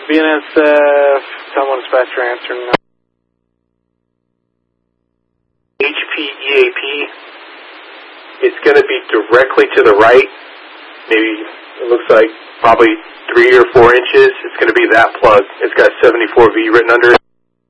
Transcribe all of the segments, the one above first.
BNSF, someone dispatcher answering. HPEAP, it's going to be directly to the right, maybe it looks like probably 3 or 4 inches. It's going to be that plug. It's got 74V written under it.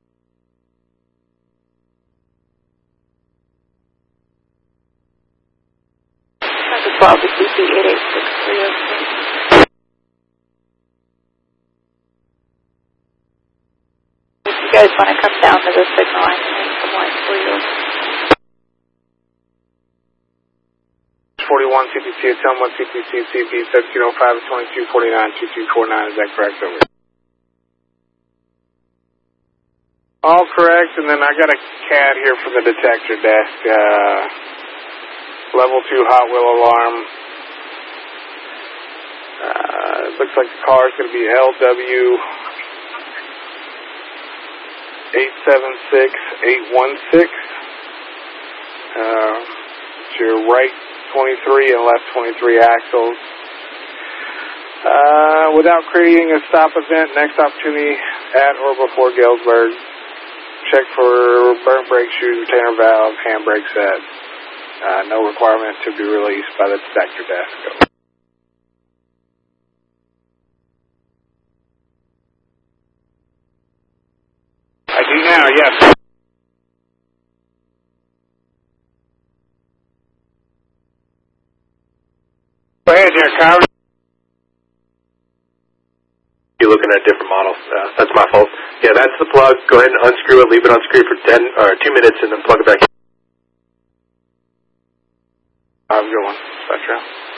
You guys want to come down to the signal line and make some lights for you? 41 CPC, tell 1 CPC, CP 1705 2249 2249, is that correct? Over. All correct, and then I got a CAD here from the detector desk. Level 2 hot wheel alarm. It looks like the car is going to be LW 876816. It's your right 23 and left 23 axles. Without creating a stop event, next opportunity at or before Galesburg. Check for burnt brake shoes, retainer valve, handbrake set. No requirement to be released by the detector desk. I do now, yes. Go ahead there, Kyle. You're looking at different models. That's my fault. Yeah, that's the plug. Go ahead and unscrew it. Leave it unscrewed for 2 minutes, and then plug it back in. Have a good one. Spectra.